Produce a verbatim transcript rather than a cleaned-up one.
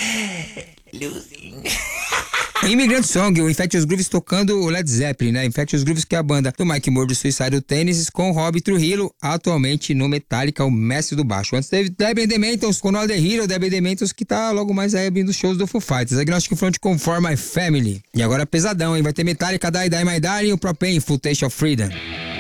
Losing. Immigrant Song, o Infectious Grooves tocando o Led Zeppelin, né? Infectious Grooves, que é a banda do Mike Moore do Suicidal Tendencies, com Robbie Trujillo, atualmente no Metallica, o mestre do baixo. Antes teve Debbie and the Mentals com No The Hero, Debbie and the Mentals, que tá logo mais aí abrindo os shows do Foo Fighters. Agnostic Front com For My Family. E agora pesadão, hein? Vai ter Metallica, Die Die My Darling e o Propane, Full Taste of Freedom.